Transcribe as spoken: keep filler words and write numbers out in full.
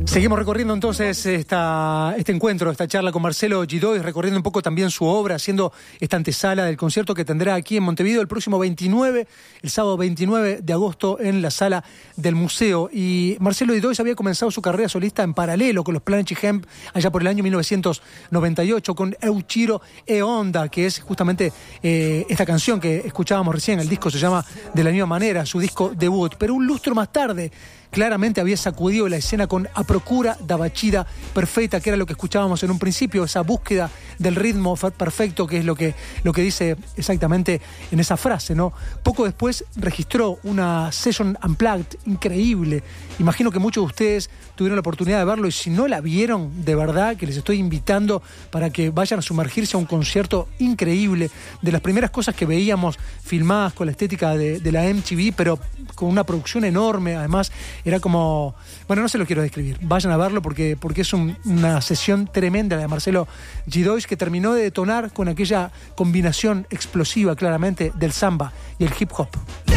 Seguimos recorriendo entonces esta, este encuentro, esta charla con Marcelo Gidois, recorriendo un poco también su obra, haciendo esta antesala del concierto que tendrá aquí en Montevideo el próximo veintinueve, el sábado veintinueve de agosto en la sala del museo. Y Marcelo Gidois había comenzado su carrera solista en paralelo con los Planchi Hemp allá por el año mil novecientos noventa y ocho con Euchiro e Onda, que es justamente eh, esta canción que escuchábamos recién. El disco se llama De la misma manera, su disco debut. Pero un lustro más tarde, claramente había sacudido la escena con A Procura da Batida Perfecta, que era lo que escuchábamos en un principio, esa búsqueda del ritmo perfecto, que es lo que, lo que dice exactamente en esa frase, ¿no? Poco después registró una session unplugged increíble. Imagino que muchos de ustedes tuvieron la oportunidad de verlo, y si no la vieron, de verdad que les estoy invitando para que vayan a sumergirse a un concierto increíble, de las primeras cosas que veíamos filmadas con la estética de, de la M T V, pero con una producción enorme. Además, era como... Bueno, no se lo quiero describir. Vayan a verlo porque, porque es un, una sesión tremenda la de Marcelo Gidois, que terminó de detonar con aquella combinación explosiva, claramente, del samba y el hip hop.